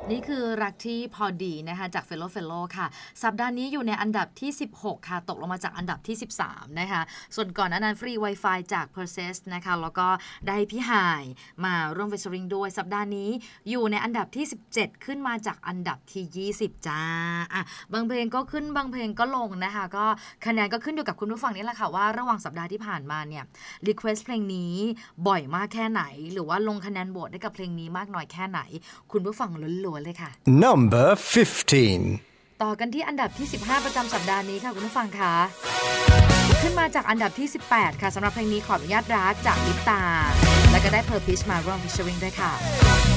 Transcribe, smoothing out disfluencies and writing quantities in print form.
นี่คือรักที่พอดีนะคะจาก Fellow ค่ะสัปดาห์นี้อยู่ในอันดับที่16ค่ะตกลงมาจากอันดับที่13นะคะส่วนก่อนนั้นฟรี Wi-Fi จาก Perses นะคะแล้วก็ได้พี่หายมาร่วม featuring ด้วยสัปดาห์นี้อยู่ในอันดับที่17ขึ้นมาจากอันดับที่20จ้าบางเพลงก็ขึ้นบางเพลงก็ลงนะคะก็คะแนนก็ขึ้นอยู่กับคุณผู้ฟังนี่แหละค่ะว่าระหว่างสัปดาห์ที่ผ่านมาเนี่ย request เพลงนี้บ่อยมากแค่ไหนหรือว่าลงคะแนนโหวตให้กับเพลงนี้มากน้อยแค่ไหนคุณผู้ฟังล้วนๆเลยค่ะ Number 15 ต่อกันที่อันดับที่15ประจำสัปดาห์นี้ค่ะคุณผู้ฟังคะขึ้นมาจากอันดับที่18ค่ะสำหรับเพลงนี้ขออนุญาตรักจากลิปตาแล้วก็ได้เพอร์พิชมาร่วม featuring ด้วยค่ะ